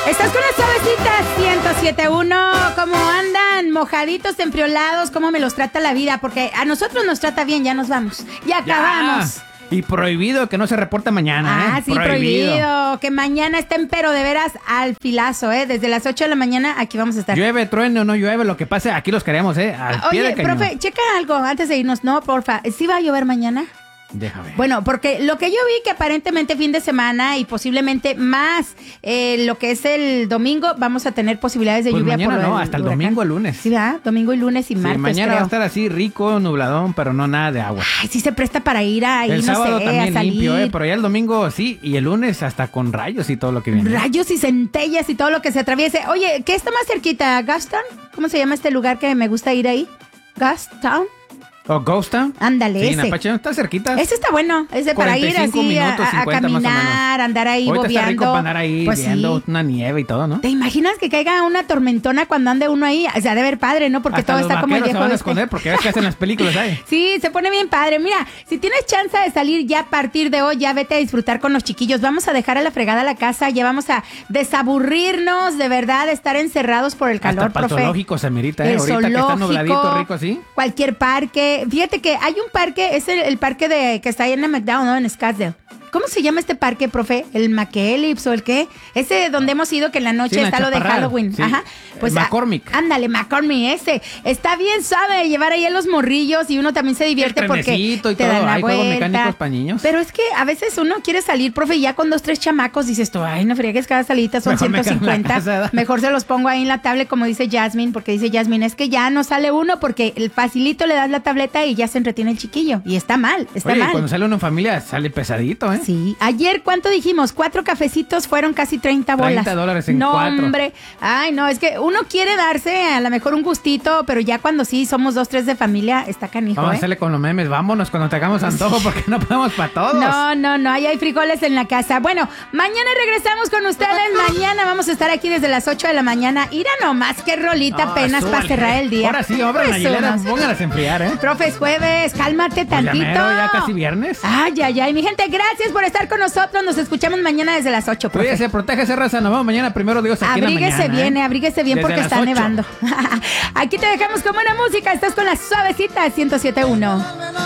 Estás con las suavecitas 107.1. ¿Cómo andan? Mojaditos, enfriolados. ¿Cómo me los trata la vida? Porque a nosotros nos trata bien. Ya nos vamos. Ya acabamos. Ya. Y prohibido que no se reporte mañana, Ah, sí, prohibido. Que mañana estén, pero de veras al filazo, Desde las 8 de la mañana aquí vamos a estar. Llueve, truene o no llueve, lo que pase, aquí los queremos, al pie del cañón. Profe, checa algo antes de irnos. No, porfa. ¿Sí va a llover mañana? Déjame. Bueno, porque lo que yo vi que aparentemente fin de semana y posiblemente más lo que es el domingo, vamos a tener posibilidades de pues lluvia mañana por no, hasta el domingo, el lunes. Sí, ¿verdad? Domingo y lunes y martes, sí, mañana creo. va a estar así rico, nubladón, pero no nada de agua. Ay, sí se presta para ir ahí, el no sábado sé, también a salir. limpio, pero ya el domingo sí, y el lunes hasta con rayos y todo lo que viene. Rayos y centellas y todo lo que se atraviese. Oye, ¿qué está más cerquita? ¿Gastown? ¿Cómo se llama este lugar que me gusta ir ahí? ¿Gastown? ¿O Ghost Town? Ándale, sí, ese. en Apache está cerquita. Ese está bueno, ese para ir así minutos, a 50 caminar, andar ahí ahorita bobeando. está rico para andar ahí pues viendo sí. una nieve y todo, ¿no? ¿Te imaginas que caiga una tormentona cuando ande uno ahí? O sea, debe ver padre, ¿no? Porque hasta todo los está como el vaqueros viejo se van a este. esconder porque ves que hacen las películas ahí. Sí, se pone bien padre. Mira, si tienes chance de salir ya a partir de hoy, ya vete a disfrutar con los chiquillos. Vamos a dejar a la fregada la casa, ya vamos a desaburrirnos de verdad de estar encerrados por el calor, hasta para el profe. zoológico se merita, El ahorita que está zoológico, nubladito, rico así. Cualquier parque. Fíjate que hay un parque, es el parque que está ahí en el McDowell, ¿no? En Scottsdale. ¿Cómo se llama este parque, profe? ¿El McEllips o el qué? Ese donde hemos ido que en la noche sí, en está lo de Chaparral. Halloween. Sí. Ajá. Pues McCormick. Ándale, McCormick, ese. Está bien suave llevar ahí a los morrillos y uno también se divierte porque y te todo. dan la Hay juegos vuelta. mecánicos para niños. Pero es que a veces uno quiere salir, profe, y ya con 2, 3 chamacos dices tú, ay, no friegues, cada salita son Mejor me quedo en la 150. casa. Mejor se los pongo ahí en la tablet, como dice Jasmine, porque dice Jasmine, es que ya no sale uno porque el facilito le das la tableta y ya se entretiene el chiquillo. Y está mal, está Oye, mal. cuando sale uno en familia sale pesadito, ¿eh? Sí. Ayer, ¿cuánto dijimos? 4 cafecitos fueron casi 30 bolas. $30 en no, 4. Hombre. Ay, no, es que uno quiere darse a lo mejor un gustito, pero ya cuando sí somos 2, 3 de familia, está canijo, Vamos a hacerle con los memes. Vámonos cuando te hagamos antojo porque no podemos para todos. No, ahí hay frijoles en la casa. Bueno, mañana regresamos con ustedes. Mañana vamos a estar aquí desde las 8 de la mañana. Irá nomás, qué rolita apenas para cerrar el día. Ahora sí, obra la hielera, pónganlas a enfriar, ¿eh? Profe, es jueves, cálmate tantito. Ya mero, ya casi viernes. Ay, mi gente, gracias por estar con nosotros. Nos escuchamos mañana desde las 8, profe. Cuídese, protégese, raza. Nos vemos mañana, primero Dios, aquí Abríguese en la mañana. abríguese bien Desde porque las está 8. nevando. Aquí te dejamos con buena música. Estás con la suavecita 107.1.